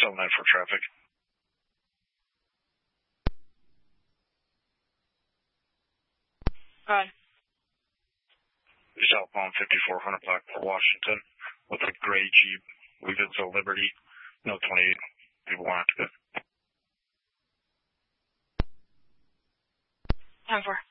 79 for traffic. Go ahead. Southbound 5400 Blackport, Washington, with a gray Jeep. We've been to Liberty. No 28 people want to. 10-4.